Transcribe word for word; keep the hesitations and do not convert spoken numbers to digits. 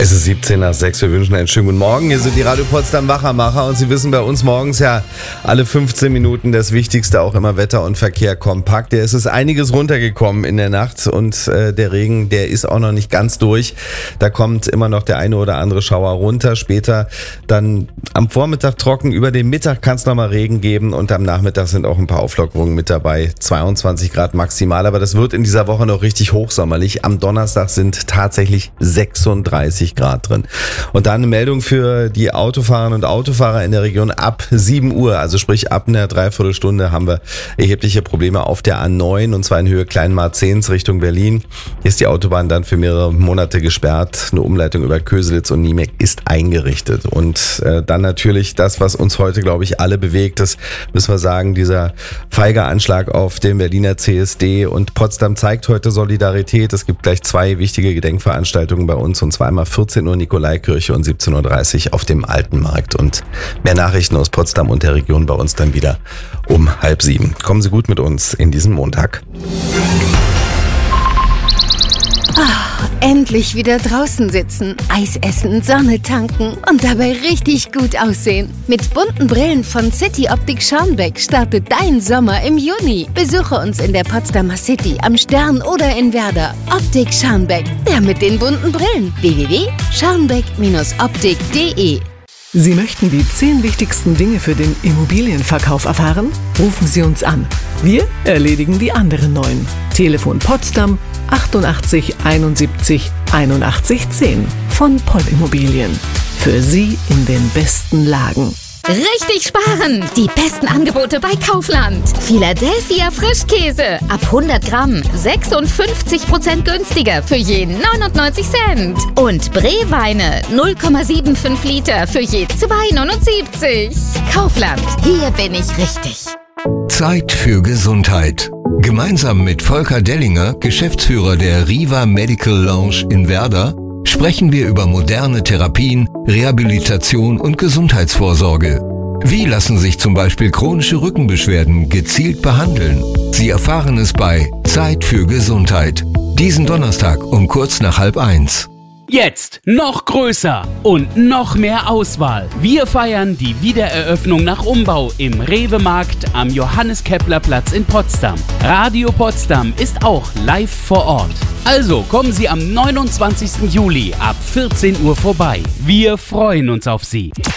Es ist siebzehn nach sechs. Wir wünschen einen schönen guten Morgen. Hier sind die Radio Potsdam Wachermacher und Sie wissen bei uns morgens ja alle fünfzehn Minuten das Wichtigste, auch immer Wetter und Verkehr kompakt. Es ist einiges runtergekommen in der Nacht und äh, der Regen, der ist auch noch nicht ganz durch. Da kommt immer noch der eine oder andere Schauer runter. Später dann am Vormittag trocken, über den Mittag kann es nochmal Regen geben und am Nachmittag sind auch ein paar Auflockerungen mit dabei. zweiundzwanzig Grad maximal, aber das wird in dieser Woche noch richtig hochsommerlich. Am Donnerstag sind tatsächlich sechsunddreißig Grad drin. Und dann eine Meldung für die Autofahrerinnen und Autofahrer in der Region ab sieben Uhr, also sprich ab einer Dreiviertelstunde haben wir erhebliche Probleme auf der A neun und zwar in Höhe Kleinmarzens Richtung Berlin. Hier ist die Autobahn dann für mehrere Monate gesperrt. Eine Umleitung über Köselitz und Niemek ist eingerichtet. Und äh, dann natürlich das, was uns heute, glaube ich, alle bewegt, das müssen wir sagen, dieser feige Anschlag auf den Berliner C S D und Potsdam zeigt heute Solidarität. Es gibt gleich zwei wichtige Gedenkveranstaltungen bei uns und zwar einmal vierzehn Uhr Nikolaikirche und siebzehn Uhr dreißig auf dem Alten Markt. Und mehr Nachrichten aus Potsdam und der Region bei uns dann wieder um halb sieben. Kommen Sie gut mit uns in diesen Montag. Oh, endlich wieder draußen sitzen, Eis essen, Sonne tanken und dabei richtig gut aussehen. Mit bunten Brillen von City Optik Schaumbeck startet dein Sommer im Juni. Besuche uns in der Potsdamer City, am Stern oder in Werder. Optik Schaumbeck, der mit den bunten Brillen. w w w punkt schaumbeck optik punkt de Sie möchten die zehn wichtigsten Dinge für den Immobilienverkauf erfahren? Rufen Sie uns an. Wir erledigen die anderen neun. Telefon Potsdam achtundachtzig einundsiebzig einundachtzig zehn von Poll Immobilien. Für Sie in den besten Lagen. Richtig sparen! Die besten Angebote bei Kaufland. Philadelphia Frischkäse ab hundert Gramm sechsundfünfzig Prozent günstiger für je neunundneunzig Cent. Und Bree-Weine null Komma fünfundsiebzig Liter für je zwei neunundsiebzig. Kaufland, hier bin ich richtig. Zeit für Gesundheit. Gemeinsam mit Volker Dellinger, Geschäftsführer der Riva Medical Lounge in Werder, sprechen wir über moderne Therapien, Rehabilitation und Gesundheitsvorsorge. Wie lassen sich zum Beispiel chronische Rückenbeschwerden gezielt behandeln? Sie erfahren es bei Zeit für Gesundheit. Diesen Donnerstag um kurz nach halb eins. Jetzt noch größer und noch mehr Auswahl. Wir feiern die Wiedereröffnung nach Umbau im Rewe-Markt am Johannes-Kepler-Platz in Potsdam. Radio Potsdam ist auch live vor Ort. Also kommen Sie am neunundzwanzigsten Juli ab vierzehn Uhr vorbei. Wir freuen uns auf Sie.